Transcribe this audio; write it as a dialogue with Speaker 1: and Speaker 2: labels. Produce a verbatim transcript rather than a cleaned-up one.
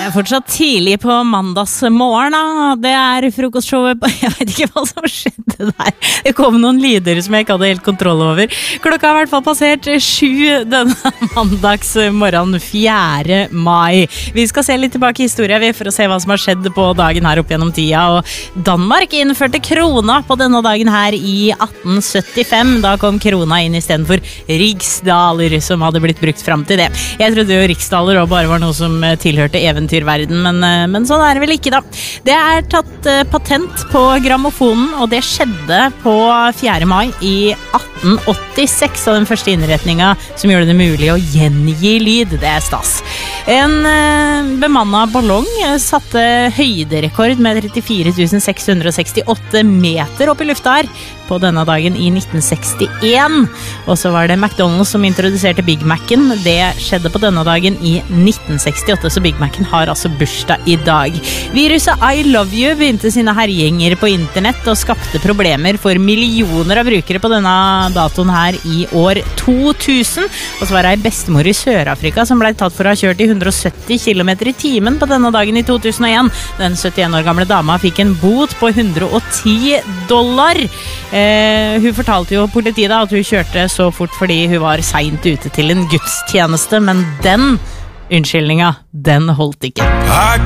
Speaker 1: Det er fortsatt tidlig på mandagsmorgen da. Det er frokostshowet på, jeg vet ikke hva som skjedde der. Det kom noen lyder som jeg ikke hadde helt kontroll over. Klokka har i hvert fall passert sju denne mandagsmorgen fjerde mai. Vi skal se litt tilbake i historien for å se hva som har skjedd på dagen her opp gjennom tida. Og Danmark innførte krona på denne dagen her i atten syttifem. Da kom krona inn i stedet for riksdaler som hadde blitt brukt frem til det. Jeg trodde jo riksdaler også bare var noe som tilhørte eventyr verden, men, men sånn er det vel ikke da. Det er tatt uh, patent på grammofonen, og det skjedde på fjerde mai i atten åttiseks, og den første innretningen som gjorde det mulig å gjengi lyd. Det er stas. En uh, bemannet ballong satte høyderekord med trettifire tusen seks hundre sekstiåtte meter opp i lufta her på denne dagen i nitten sekstien. Og så var det McDonald's som introduserte Big Mac'en. Det skjedde på denne dagen i nitten sekstiåtte, så Big Mac'en har altså bursdag i dag. Viruset I Love You begynte sine herjenger på internett og skapte problemer for millioner av brukere på denne datoen her i år to tusen. Og så var det en bestemor i Sør-Afrika som ble tatt for å ha kjørt i hundre og sytti kilometer i timen på denne dagen i to tusen og en. Den syttien år gamle dama fikk en bot på hundre og ti dollar. Eh, hun fortalte jo politiet da at hun kjørte så fort fordi hun var sent ute til en gudstjeneste, men den unnskyldninga, den holdt ikke.